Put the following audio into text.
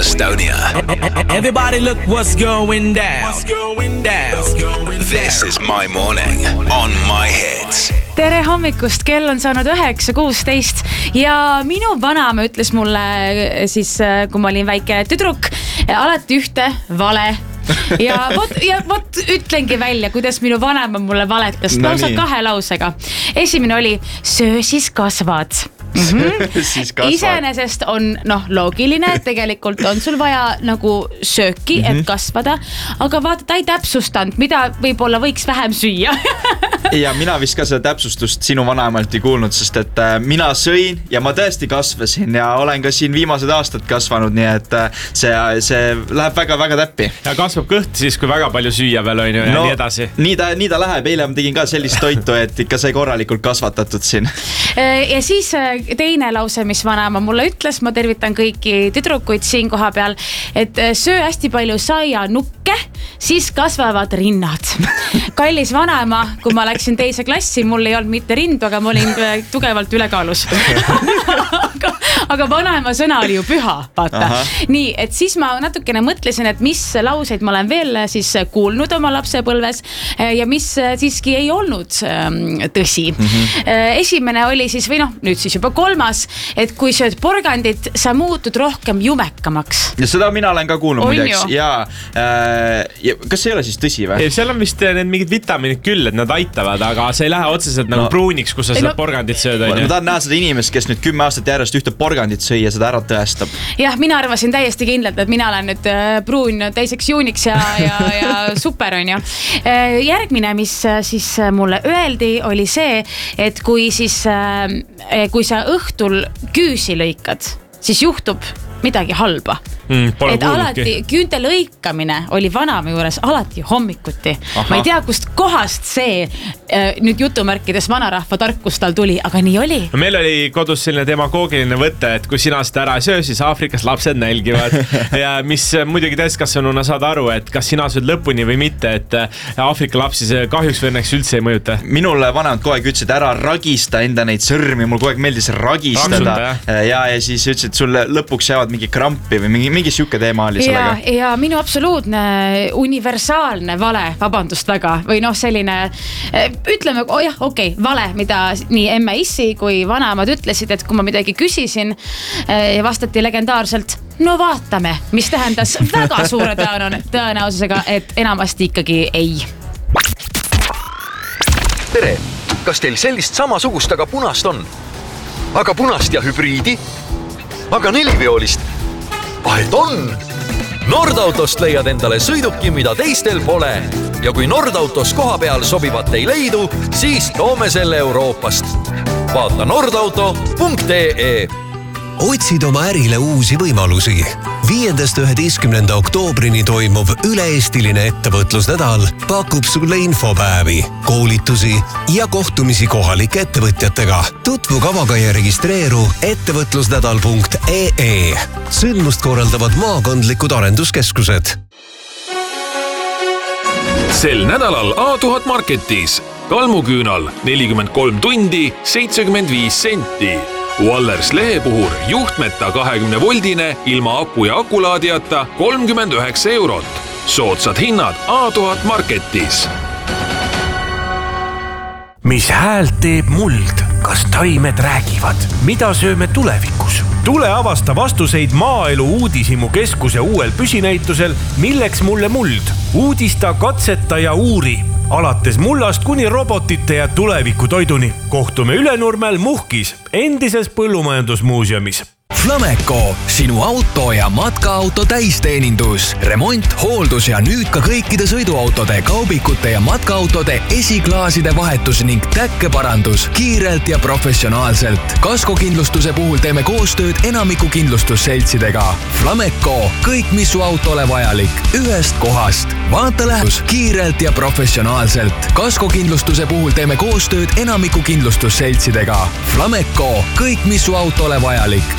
Estonia. Everybody look what's going down. This is my morning on my hits. Tere hommikust, kell on saanud 9:16 ja minu vanaema ütles mulle siis, kui ma olin väike tüdruk, alati ühte vale. Ja vot ütlengi välja, kuidas minu vanaema mulle valetas lausa 2 lausega. Esimene oli, söö siis kasvad. Iseenesest on loogiline, tegelikult on sul vaja nagu sööki, et kasvada, aga vaata, ta ei täpsustanud, mida võib-olla võiks vähem süüa. Ja mina vist ka seda täpsustust sinu vanaemalt ei kuulnud, sest et mina sõin ja ma tõesti kasvasin ja olen ka siin viimased aastad kasvanud, nii et see läheb väga-väga täppi. Ja kasvab kõht siis, kui väga palju süüa veel on ju ja nii edasi. Nii ta läheb, eile ma tegin ka sellist toitu, et ikka sai korralikult kasvatatud siin. Ja siis teine lause, mis vanaema mulle ütles, ma tervitan kõiki tüdrukuid siin koha peal, et söö hästi palju saianukke, siis kasvavad rinnad. Kallis vanaema, kui ma läksin teise klassi, mul ei olnud mitte rindu, aga ma olin tugevalt ülekaalus. Aga vanaema sõna oli ju püha, vaata. Nii, et siis ma natukene mõtlesin, et mis lauseid ma olen veel siis kuulnud oma lapsepõlves ja mis siiski ei olnud tõsi. Esimene oli siis, või nüüd siis juba 3, et kui sööd porgandit, sa muutud rohkem jumekamaks. Ja seda mina olen ka kuulnud muideks. Ja kas see ei ole siis tõsi või? Seal on vist need mingid vitamiinid küll, et nad aitavad, aga see ei lähe otseselt nagu pruuniks, kus sa seda porgandit sööd. Ma tahan näha seda inimest, kes nüüd 10 aastat järjest ühte porgandit sõi ja seda ära tõestab. Jah, mina arvasin täiesti kindlalt, et mina olen nüüd pruun 2. juuniks ja super on ju. Järgmine, mis siis mulle öeldi, oli see, et kui sa õhtul küüsi lõikad, siis juhtub midagi halba. Et alati küünte lõikamine oli vanaema juures alati hommikuti. Ma ei tea, kust kohast see nüüd jutumärkides vanarahva tarkus tal tuli, aga nii oli. Meil oli kodus selline demagoogiline võte, et kui sina seda ära söö, siis Aafrikas lapsed nälgivad. Ja mis muidugi täiskasvanuna saad aru, et kas sina sööd lõpuni või mitte, et Aafrika lapsi see kahjuks või õnneks üldse ei mõjuta. Minule vanemad kogu aeg ütlesid, ära ragista enda neid sõrmi, mul kogu aeg meeldis ragistada. Ja siis ütlesid, sulle lõpuks jäävad mingi krampi või mingi siuke teema oli sellega. Ja minu absoluutne universaalne vale, vabandust väga, või selline, ütleme, vale, mida nii emme issi kui vanaemad ütlesid, et kui ma midagi küsisin ja vastati legendaarselt, no vaatame, mis tähendas väga suure tõenäosusega, et enamasti ikkagi ei. Tere, kas teil sellist samasugust, aga punast on? Aga punast ja hübriidi? Aga 4-veolist? Et on! Nordautost leiad endale sõiduki, mida teistel pole. Ja kui Nordautos koha peal sobivat ei leidu, siis toome selle Euroopast. Vaata nordauto.ee. Otsid oma ärile uusi võimalusi. 5.–11. oktoobrini toimuv üle-eestiline ettevõtlusnädal pakub sulle infopäevi, koolitusi ja kohtumisi kohalike ettevõtjatega. Tutvu kavaga ja registreeru ettevõtlusnädal.ee. Sündmust korraldavad maakondlikud arenduskeskused. Sel nädalal A1000 Marketis. Kalmuküünal 43 tundi 75 senti. Wallers lehepuhur juhtmeta 20-voldine ilma aku ja akulaadijata 39 €. Soodsad hinnad A1000 Marketis. Mis häält teeb muld? Kas taimed räägivad? Mida sööme tulevikus? Tule avasta vastuseid Maaelu Uudishimu keskuse uuel püsinäitusel Milleks mulle muld? Uudista, katseta ja uuri. Alates mullast kuni robotite ja tulevikutoiduni. Kohtume Ülenurmel Muhkis, endises põllumajandusmuuseumis. Flameco, sinu auto ja matkaauto täisteenindus, remont, hooldus ja nüüd ka kõikide sõiduautode, kaubikute ja matkaautode esiklaaside vahetus ning täkkeparandus kiirelt ja professionaalselt. Kaskokindlustuse puhul teeme koostööd enamiku kindlustusseltsidega. Flameco, kõik mis su autole vajalik, ühest kohast. Vaata lähedus kiirelt ja professionaalselt. Kaskokindlustuse puhul teeme koostööd enamiku kindlustusseltsidega. Flameco, kõik mis su autole vajalik,